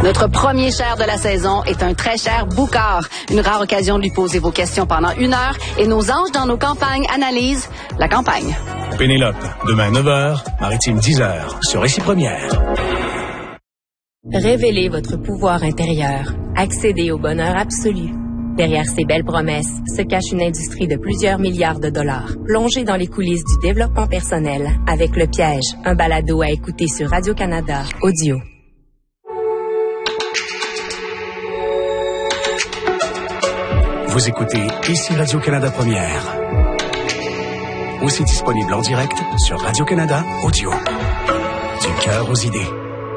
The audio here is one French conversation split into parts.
Notre premier cher de la saison est un très cher boucard. Une rare occasion de lui poser vos questions pendant 1 heure et nos anges dans nos campagnes analysent la campagne. Pénélope, demain 9h, Maritime 10h, sur Récit Première. Révélez votre pouvoir intérieur. Accédez au bonheur absolu. Derrière ces belles promesses se cache une industrie de plusieurs milliards de dollars. Plongez dans les coulisses du développement personnel avec Le Piège, un balado à écouter sur Radio-Canada Audio. Vous écoutez ici Radio-Canada Première. Aussi disponible en direct sur Radio-Canada Audio. Du cœur aux idées.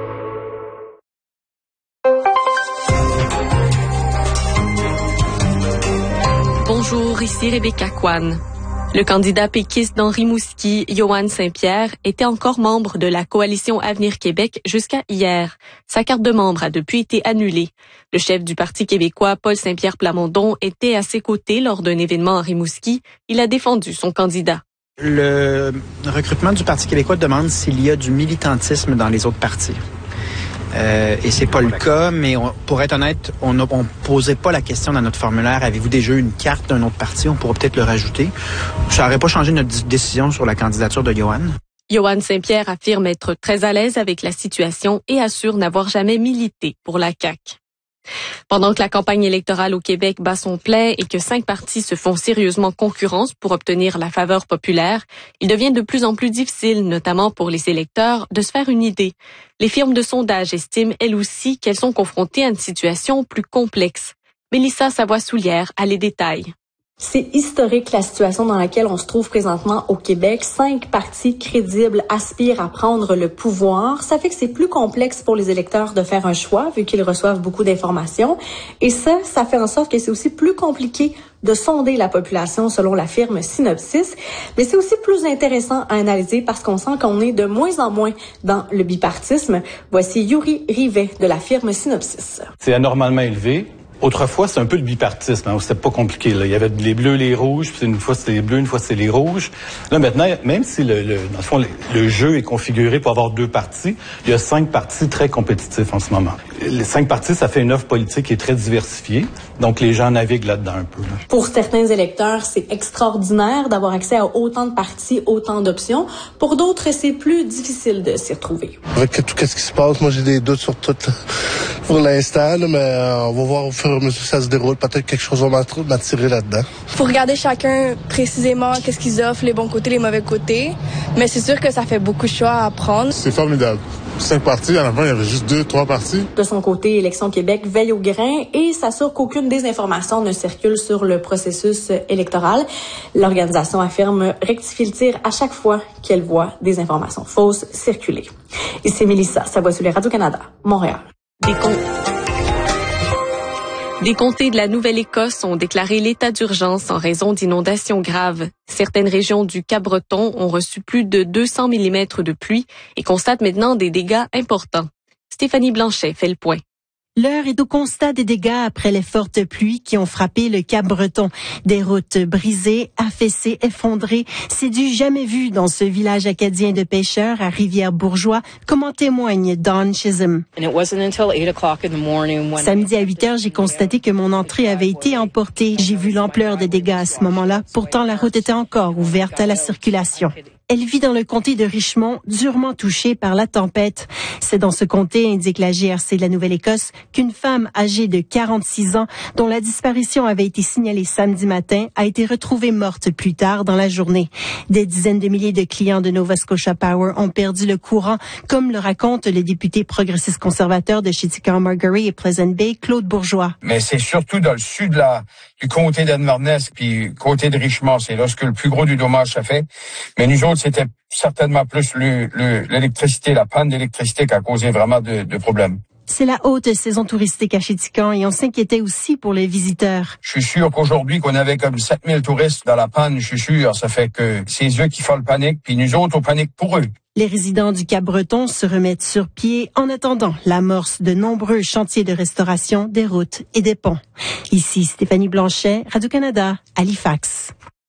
Bonjour, ici Rebecca Kwan. Le candidat péquiste dans Rimouski, Yohann Saint-Pierre, était encore membre de la coalition Avenir Québec jusqu'à hier. Sa carte de membre a depuis été annulée. Le chef du Parti québécois, Paul Saint-Pierre Plamondon, était à ses côtés lors d'un événement à Rimouski. Il a défendu son candidat. Le recrutement du Parti québécois demande s'il y a du militantisme dans les autres partis. Et c'est pas le cas, mais pour être honnête, on posait pas la question dans notre formulaire. Avez-vous déjà eu une carte d'un autre parti? On pourrait peut-être le rajouter. Ça n'aurait pas changé notre décision sur la candidature de Yohann. Yohann Saint-Pierre affirme être très à l'aise avec la situation et assure n'avoir jamais milité pour la CAQ. Pendant que la campagne électorale au Québec bat son plein et que 5 partis se font sérieusement concurrence pour obtenir la faveur populaire, il devient de plus en plus difficile, notamment pour les électeurs, de se faire une idée. Les firmes de sondage estiment, elles aussi, qu'elles sont confrontées à une situation plus complexe. Mélissa Savoie-Soulière a les détails. C'est historique la situation dans laquelle on se trouve présentement au Québec. 5 partis crédibles aspirent à prendre le pouvoir. Ça fait que c'est plus complexe pour les électeurs de faire un choix vu qu'ils reçoivent beaucoup d'informations. Et ça fait en sorte que c'est aussi plus compliqué de sonder la population selon la firme Synopsis. Mais c'est aussi plus intéressant à analyser parce qu'on sent qu'on est de moins en moins dans le bipartisme. Voici Yuri Rivet de la firme Synopsis. C'est anormalement élevé. Autrefois, c'est un peu le bipartisme. Hein, c'était pas compliqué. Là. Il y avait les bleus, les rouges, puis une fois c'est les bleus, une fois c'est les rouges. Là maintenant, même si dans le fond, le jeu est configuré pour avoir 2 partis, il y a 5 partis très compétitifs en ce moment. Les 5 partis, ça fait une offre politique qui est très diversifiée. Donc les gens naviguent là-dedans un peu. Là. Pour certains électeurs, c'est extraordinaire d'avoir accès à autant de partis, autant d'options. Pour d'autres, c'est plus difficile de s'y retrouver. Avec tout ce qui se passe, moi j'ai des doutes sur tout pour l'instant, là, mais on va voir au fur et à mesure que ça se déroule. Peut-être quelque chose va m'attirer là-dedans. Faut regarder chacun précisément qu'est-ce qu'ils offrent, les bons côtés, les mauvais côtés. Mais c'est sûr que ça fait beaucoup de choix à prendre. C'est formidable. 5 partis, en avant, il y avait juste 2-3 partis. De son côté, Élections Québec veille au grain et s'assure qu'aucune désinformation ne circule sur le processus électoral. L'organisation affirme rectifier le tir à chaque fois qu'elle voit des informations fausses circuler. Ici Mélissa Savoie-Soulière, Radio-Canada, Montréal. Des comtés de la Nouvelle-Écosse ont déclaré l'état d'urgence en raison d'inondations graves. Certaines régions du Cap-Breton ont reçu plus de 200 mm de pluie et constatent maintenant des dégâts importants. Stéphanie Blanchet fait le point. L'heure est au constat des dégâts après les fortes pluies qui ont frappé le Cap-Breton. Des routes brisées, affaissées, effondrées. C'est du jamais vu dans ce village acadien de pêcheurs à Rivière-Bourgeois, comme en témoigne Dawn Chisholm. Samedi à 8 heures, j'ai constaté que mon entrée avait été emportée. J'ai vu l'ampleur des dégâts à ce moment-là. Pourtant, la route était encore ouverte à la circulation. Elle vit dans le comté de Richmond, durement touché par la tempête. C'est dans ce comté, indique la GRC de la Nouvelle-Écosse, qu'une femme âgée de 46 ans, dont la disparition avait été signalée samedi matin, a été retrouvée morte plus tard dans la journée. Des dizaines de milliers de clients de Nova Scotia Power ont perdu le courant, comme le raconte le député progressiste conservateur de Chiticon-Margerie et Pleasant Bay, Claude Bourgeois. Mais c'est surtout dans le sud du comté d'Inverness puis comté de Richmond, c'est là que le plus gros du dommage ça fait. Mais nous autres, c'était certainement plus l'électricité, la panne d'électricité qui a causé vraiment de problèmes. C'est la haute saison touristique à Chiticon et on s'inquiétait aussi pour les visiteurs. Je suis sûr qu'aujourd'hui, qu'on avait comme 7000 touristes dans la panne, je suis sûr, ça fait que c'est eux qui font le panique, puis nous autres, on panique pour eux. Les résidents du Cap-Breton se remettent sur pied en attendant l'amorce de nombreux chantiers de restauration des routes et des ponts. Ici Stéphanie Blanchet, Radio-Canada, Halifax.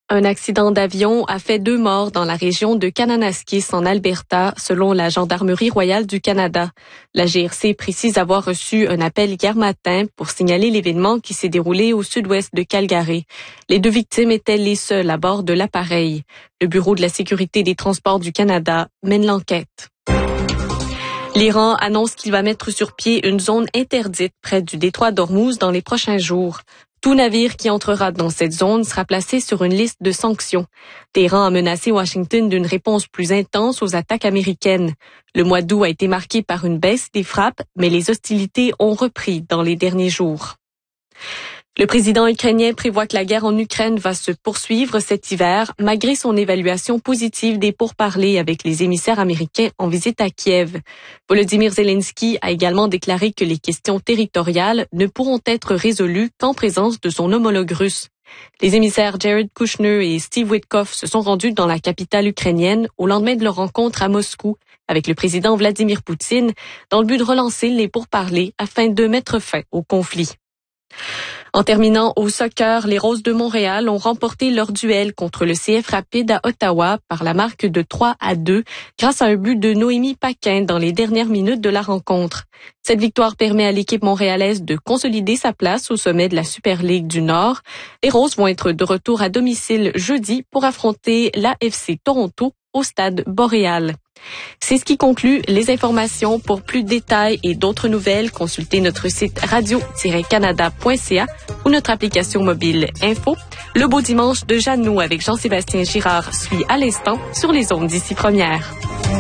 Un accident d'avion a fait 2 morts dans la région de Kananaskis en Alberta, selon la Gendarmerie royale du Canada. La GRC précise avoir reçu un appel hier matin pour signaler l'événement qui s'est déroulé au sud-ouest de Calgary. Les 2 victimes étaient les seules à bord de l'appareil. Le Bureau de la sécurité des transports du Canada mène l'enquête. L'Iran annonce qu'il va mettre sur pied une zone interdite près du détroit d'Ormuz dans les prochains jours. Tout navire qui entrera dans cette zone sera placé sur une liste de sanctions. Téhéran a menacé Washington d'une réponse plus intense aux attaques américaines. Le mois d'août a été marqué par une baisse des frappes, mais les hostilités ont repris dans les derniers jours. Le président ukrainien prévoit que la guerre en Ukraine va se poursuivre cet hiver, malgré son évaluation positive des pourparlers avec les émissaires américains en visite à Kiev. Volodymyr Zelensky a également déclaré que les questions territoriales ne pourront être résolues qu'en présence de son homologue russe. Les émissaires Jared Kushner et Steve Witkoff se sont rendus dans la capitale ukrainienne au lendemain de leur rencontre à Moscou avec le président Vladimir Poutine, dans le but de relancer les pourparlers afin de mettre fin au conflit. En terminant au soccer, les Roses de Montréal ont remporté leur duel contre le CF Rapide à Ottawa par la marque de 3-2 grâce à un but de Noémie Paquin dans les dernières minutes de la rencontre. Cette victoire permet à l'équipe montréalaise de consolider sa place au sommet de la Super League du Nord. Les Roses vont être de retour à domicile jeudi pour affronter l'AFC Toronto au stade Boréal. C'est ce qui conclut les informations. Pour plus de détails et d'autres nouvelles, consultez notre site radio-canada.ca ou notre application mobile Info. Le beau dimanche de Jeannot avec Jean-Sébastien Girard suit à l'instant sur les ondes d'ici première.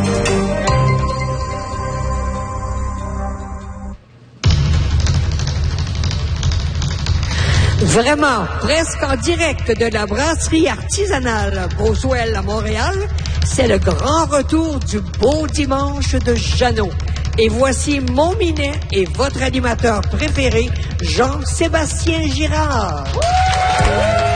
Vraiment, presque en direct de la brasserie artisanale Boswell à Montréal, c'est le grand retour du beau dimanche de Jeannot. Et voici mon minet et votre animateur préféré, Jean-Sébastien Girard.